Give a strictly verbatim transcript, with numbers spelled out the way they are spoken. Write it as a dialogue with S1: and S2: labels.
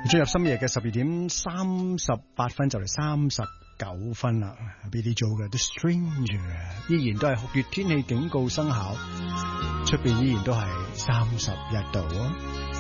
S1: 進入深夜嘅十二點三十八分，就嚟三十九分啦。Billy Joel 嘅 The Stranger 依然都係酷熱天氣警告生效，出邊依然都係三十一度啊。